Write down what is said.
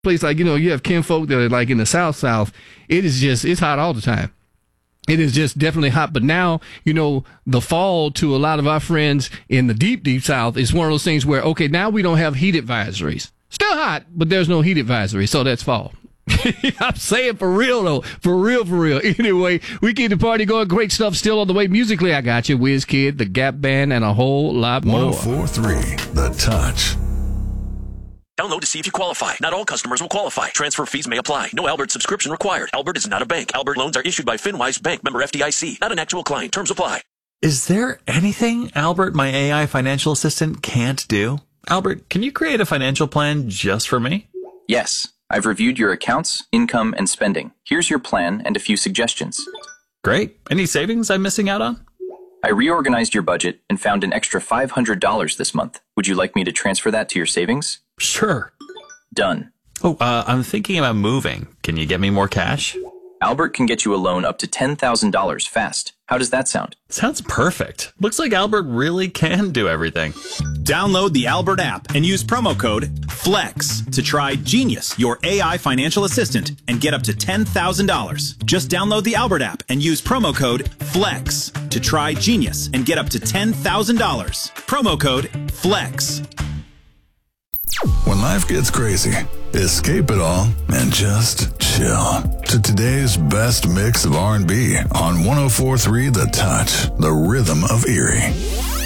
place like, you have kinfolk that are like in the South, it's hot all the time. It is just definitely hot. But now, the fall to a lot of our friends in the deep, deep South is one of those things where, okay, now we don't have heat advisories. Still hot, but there's no heat advisory. So that's fall. I'm saying for real, though. For real. Anyway, we keep the party going. Great stuff still on the way. Musically, I got you. WizKid, the Gap Band, and a whole lot more. 104.3 The Touch. Download to see if you qualify. Not all customers will qualify. Transfer fees may apply. No Albert subscription required. Albert is not a bank. Albert loans are issued by FinWise Bank, member FDIC. Not an actual client. Terms apply. Is there anything Albert, my AI financial assistant, can't do? Albert, can you create a financial plan just for me? Yes. I've reviewed your accounts, income, and spending. Here's your plan and a few suggestions. Great. Any savings I'm missing out on? I reorganized your budget and found an extra $500 this month. Would you like me to transfer that to your savings? Sure. Done. Oh, I'm thinking about moving. Can you get me more cash? Albert can get you a loan up to $10,000 fast. How does that sound? Sounds perfect. Looks like Albert really can do everything. Download the Albert app and use promo code FLEX to try Genius, your AI financial assistant, and get up to $10,000. Just download the Albert app and use promo code FLEX to try Genius and get up to $10,000. Promo code FLEX. When life gets crazy, escape it all and just chill to today's best mix of R&B on 104.3 The Touch, the rhythm of Erie.